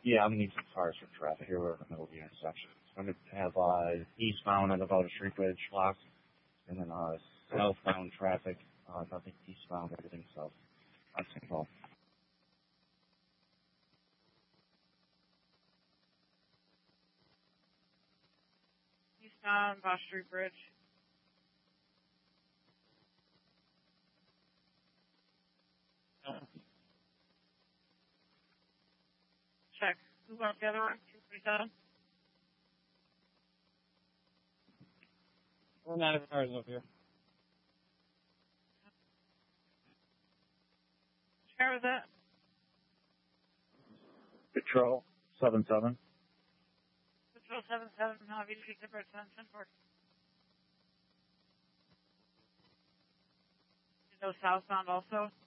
Yeah, I'm gonna need some cars for traffic here. We're in the middle of the intersection. So I'm gonna have eastbound at about a Street Bridge block, and then southbound traffic, nothing eastbound, everything south on St. Paul. Eastbound, Bosch Street Bridge. Check. Who went the other one? 247? We're not having cars up here. Which car was that? Patrol 77. Patrol 77, Beach Street, Zipper, 10-4. No southbound also?